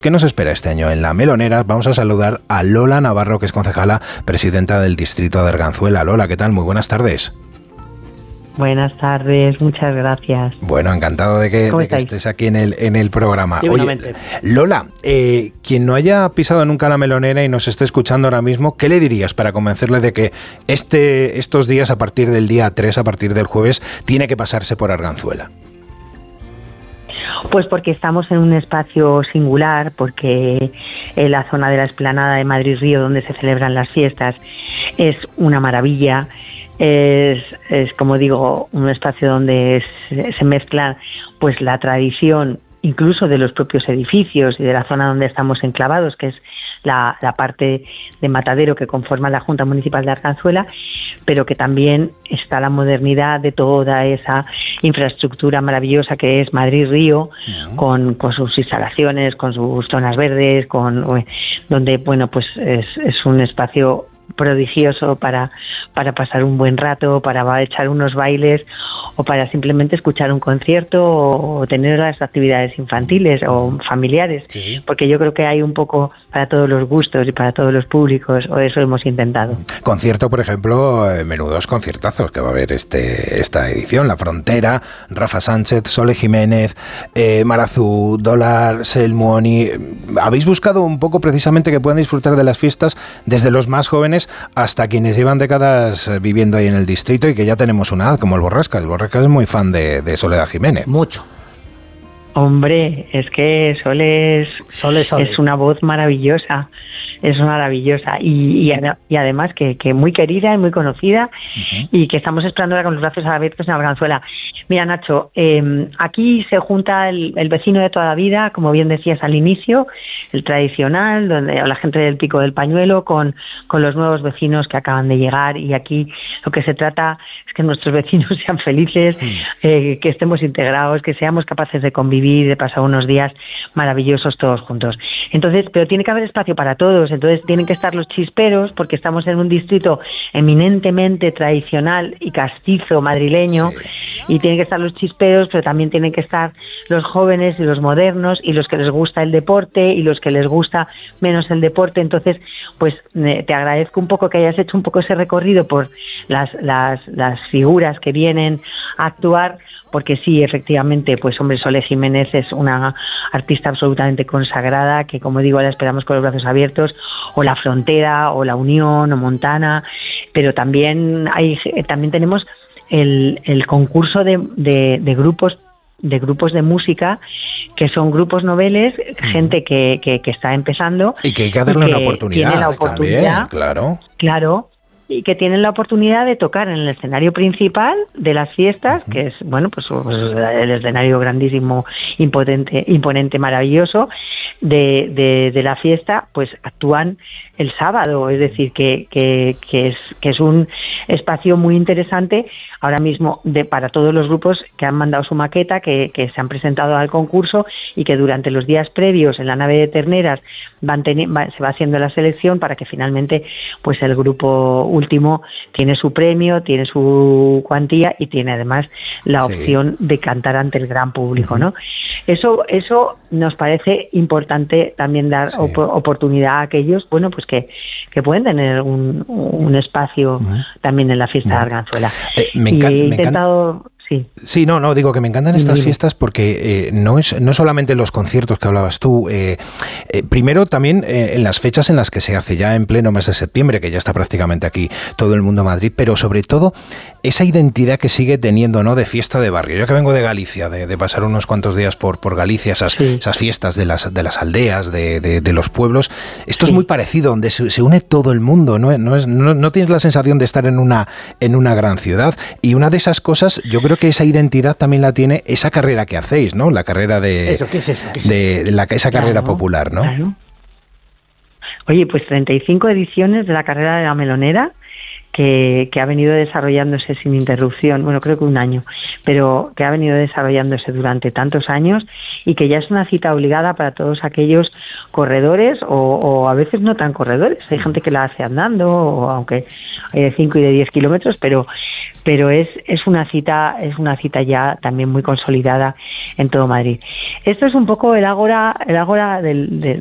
¿Qué nos espera este año en la Melonera? Vamos a saludar a Lola Navarro, que es concejala presidenta del distrito de Arganzuela. Lola, ¿qué tal? Muy buenas tardes. Buenas tardes, muchas gracias. Bueno, encantado de que estés aquí en el programa. Oye, Lola, quien no haya pisado nunca la Melonera y nos esté escuchando ahora mismo, ¿qué le dirías para convencerle de que estos días, a partir del día 3, a partir del jueves, tiene que pasarse por Arganzuela? Pues porque estamos en un espacio singular, porque la zona de la explanada de Madrid Río, donde se celebran las fiestas, es una maravilla. Es como digo, un espacio donde se mezcla pues la tradición, incluso de los propios edificios y de la zona donde estamos enclavados, que es la parte de Matadero que conforma la Junta Municipal de Arganzuela, pero que también está la modernidad de toda esa infraestructura maravillosa que es Madrid Río, con sus instalaciones, con sus zonas verdes, donde bueno, pues es un espacio prodigioso para pasar un buen rato, para echar unos bailes o para simplemente escuchar un concierto o tener las actividades infantiles o familiares, sí. Porque yo creo que hay un poco para todos los gustos y para todos los públicos, o eso hemos intentado. Concierto, por ejemplo, menudos conciertazos que va a haber esta edición: La Frontera, Rafa Sánchez, Sole Jiménez, Marazú, Dólar, Selmuoni. Habéis buscado un poco precisamente que puedan disfrutar de las fiestas desde los más jóvenes hasta quienes llevan décadas viviendo ahí en el distrito y que ya tenemos una edad, como el Borrasca. El Borrasca es muy fan de Soledad Jiménez. Mucho. Hombre, es que Sole es una voz maravillosa, es maravillosa y además que muy querida y muy conocida, y que estamos esperándola con los brazos abiertos en Arganzuela. Mira, Nacho, aquí se junta el vecino de toda la vida, como bien decías al inicio, el tradicional, donde la gente del Pico del Pañuelo, con los nuevos vecinos que acaban de llegar, y aquí lo que se trata es que nuestros vecinos sean felices, que estemos integrados, que seamos capaces de convivir, de pasar unos días maravillosos todos juntos. Entonces, pero tiene que haber espacio para todos, entonces tienen que estar los chisperos, porque estamos en un distrito eminentemente tradicional y castizo madrileño, y tienen que estar los chisperos, pero también tienen que estar los jóvenes y los modernos y los que les gusta el deporte y los que les gusta menos el deporte. Entonces, pues te agradezco un poco que hayas hecho un poco ese recorrido por las figuras que vienen a actuar, porque sí, efectivamente, pues hombre, Sole Jiménez es una artista absolutamente consagrada, que como digo, la esperamos con los brazos abiertos, o La Frontera, o La Unión, o Montana, pero también tenemos el concurso de grupos de música, que son grupos noveles, gente que está empezando y que hay que darle una oportunidad, también, claro, y que tienen la oportunidad de tocar en el escenario principal de las fiestas, que es, bueno, pues el escenario grandísimo, imponente, maravilloso de la fiesta, pues actúan el sábado, es decir, que es un espacio muy interesante ahora mismo para todos los grupos que han mandado su maqueta, que se han presentado al concurso, y que durante los días previos en la nave de Terneras se va haciendo la selección para que finalmente pues el grupo último tiene su premio, tiene su cuantía y tiene además la opción de cantar ante el gran público, ¿no? Eso nos parece importante, también dar oportunidad a aquellos, bueno, pues que pueden tener un espacio también en la fiesta de Arganzuela. Me encanta. Sí, no, digo que me encantan estas fiestas porque no es solamente los conciertos que hablabas tú. Primero, también en las fechas en las que se hace, ya en pleno mes de septiembre, que ya está prácticamente aquí todo el mundo a Madrid, pero sobre todo esa identidad que sigue teniendo, ¿no?, de fiesta de barrio. Yo que vengo de Galicia, de pasar unos cuantos días por Galicia, esas fiestas de las aldeas, de los pueblos, esto es muy parecido, donde se une todo el mundo, no tienes la sensación de estar en una gran ciudad. Y una de esas cosas, yo creo que esa identidad también la tiene esa carrera que hacéis, ¿no? La carrera de... ¿Eso? ¿Qué es eso? Esa carrera popular, ¿no? Claro. Oye, pues 35 ediciones de la carrera de la Melonera, que ha venido desarrollándose sin interrupción, bueno, creo que un año, pero que ha venido desarrollándose durante tantos años, y que ya es una cita obligada para todos aquellos corredores o a veces no tan corredores. Hay gente que la hace andando, o aunque hay de 5 y de 10 kilómetros, pero pero es una cita ya también muy consolidada en todo Madrid. Esto es un poco el ágora